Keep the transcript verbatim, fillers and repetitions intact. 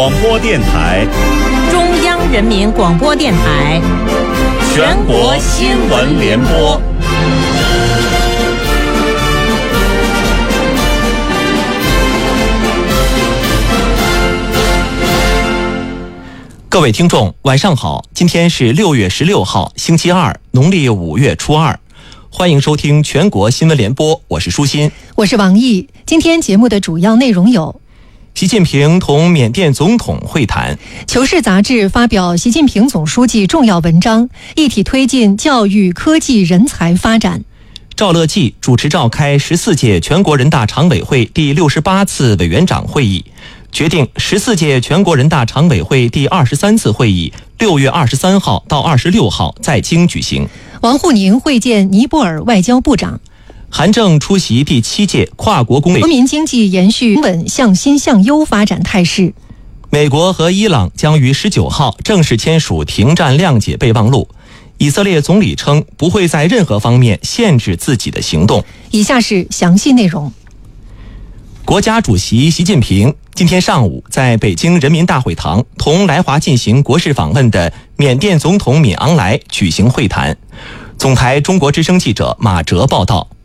广播电台， 中央人民广播电台， 全国新闻联播。 各位听众，晚上好！今天是六月十六号，星期二，农历五月初二。欢迎收听全国新闻联播，我是舒心， 我是王毅。今天节目的主要内容有： 习近平同缅甸总统会谈； 求是杂志发表习近平总书记重要文章，一体推进教育、科技、人才发展； 赵乐际主持召开十四届全国人大常委会第六十八次委员长会议，决定十四届全国人大常委会第二十三次会议六月二十三号到二十六号在京举行。 王沪宁会见尼泊尔外交部长。 韩正出席第七届跨国工会。 国民经济延续稳向新向优发展态势。 美国和伊朗将于十九号正式签署停战谅解备忘录。以色列总理称不会在任何方面限制自己的行动。 以下是详细内容。 国家主席习近平今天上午在北京人民大会堂同来华进行国事访问的缅甸总统敏昂莱举行会谈。总台中国之声记者马哲报道。